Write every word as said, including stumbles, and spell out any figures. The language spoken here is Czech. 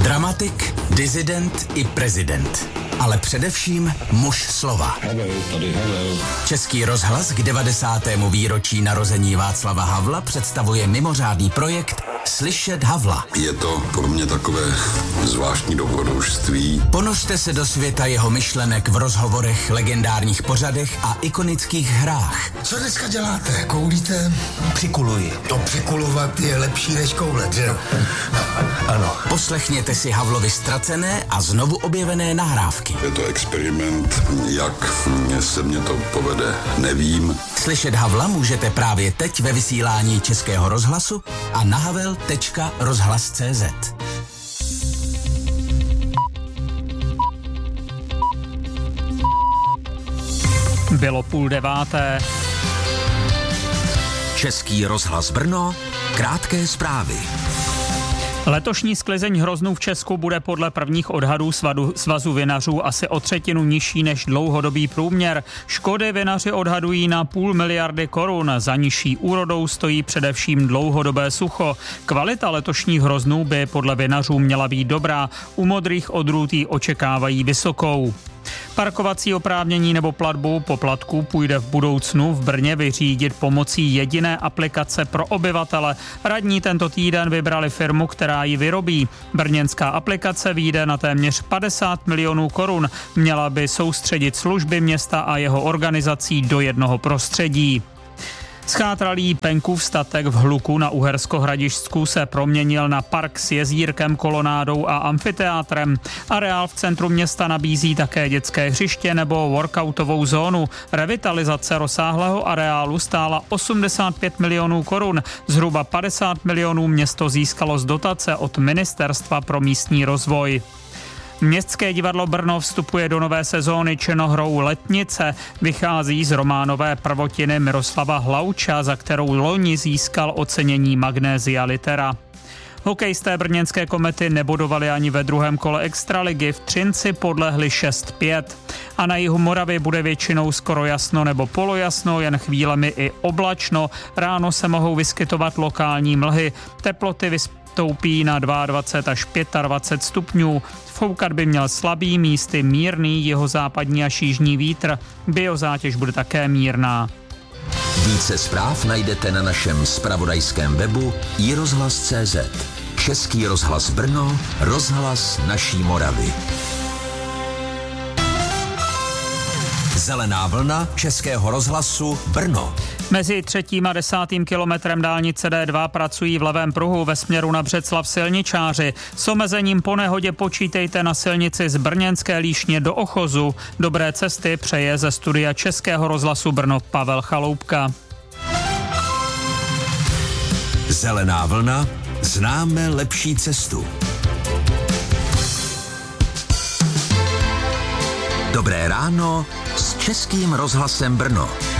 Dramatik, disident i prezident. Ale především muž slova. Havel, tady Havel. Český rozhlas k devadesátému výročí narození Václava Havla představuje mimořádný projekt Slyšet Havla. Je to pro mě takové zvláštní dobrodružství. Ponořte se do světa jeho myšlenek v rozhovorech, legendárních pořadech a ikonických hrách. Co dneska děláte? Koulíte? Přikuluji. To přikulovat je lepší než koulet, že jo? Ano. Poslechněte si Havlovy ztracené a znovu objevené nahrávky. Je to experiment, jak se mně to povede, nevím. Slyšet Havla můžete právě teď ve vysílání Českého rozhlasu a na havel tečka rozhlas tečka cé zet. Bylo půl deváté. Český rozhlas Brno, krátké zprávy. Letošní sklizeň hroznů v Česku bude podle prvních odhadů svadu, svazu vinařů asi o třetinu nižší než dlouhodobý průměr. Škody vinaři odhadují na půl miliardy korun. Za nižší úrodou stojí především dlouhodobé sucho. Kvalita letošních hroznů by podle vinařů měla být dobrá. U modrých odrůd ji očekávají vysokou. Parkovací oprávnění nebo platbu poplatků půjde v budoucnu v Brně vyřídit pomocí jediné aplikace pro obyvatele. Radní tento týden vybrali firmu, která ji vyrobí. Brněnská aplikace vyjde na téměř padesát milionů korun. Měla by soustředit služby města a jeho organizací do jednoho prostředí. Schátralý Penkův statek v Hluku na Uhersko-Hradišťsku se proměnil na park s jezírkem, kolonádou a amfiteátrem. Areál v centru města nabízí také dětské hřiště nebo workoutovou zónu. Revitalizace rozsáhlého areálu stála osmdesát pět milionů korun. Zhruba padesát milionů město získalo z dotace od Ministerstva pro místní rozvoj. Městské divadlo Brno vstupuje do nové sezóny činohrou Letnice. Vychází z románové prvotiny Miroslava Hlauča, za kterou loni získal ocenění Magnézia Litera. Hokejisté brněnské Komety nebodovali ani ve druhém kole extraligy. V Třinci podlehli šest pět. A na jihu Moravy bude většinou skoro jasno nebo polojasno, jen chvílemi i oblačno. Ráno se mohou vyskytovat lokální mlhy. Teploty vystoupí na dvacet dva až dvacet pět stupňů. Foukat by měl slabý, místy mírný jihozápadní až jižní vítr. Biozátěž bude také mírná. Více zpráv najdete na našem zpravodajském webu i rozhlas tečka cé zet. Český rozhlas Brno, rozhlas naší Moravy. Zelená vlna Českého rozhlasu Brno. Mezi třetím a desátým kilometrem dálnice D dva pracují v levém pruhu ve směru na Břeclav silničáři. S omezením po nehodě počítejte na silnici z Brněnské Líšně do Ochozu. Dobré cesty přeje ze studia Českého rozhlasu Brno Pavel Chaloupka. Zelená vlna, známe lepší cestu. Dobré ráno s Českým rozhlasem Brno.